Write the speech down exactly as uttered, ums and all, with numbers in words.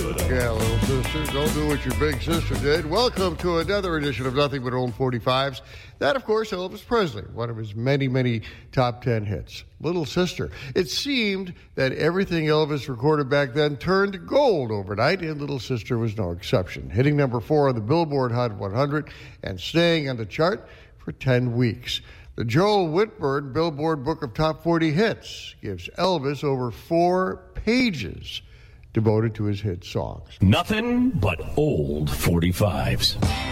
good. Yeah, little sister, don't do what your big sister did. Welcome to another edition of Nothing But Old forty-fives. That, of course, Elvis Presley, one of his many, many top ten hits. Little Sister. It seemed that everything Elvis recorded back then turned gold overnight, and Little Sister was no exception, hitting number four on the Billboard Hot one hundred and staying on the chart for ten weeks. The Joel Whitburn Billboard Book of Top forty Hits gives Elvis over four pages devoted to his hit songs. Nothing but old forty-fives.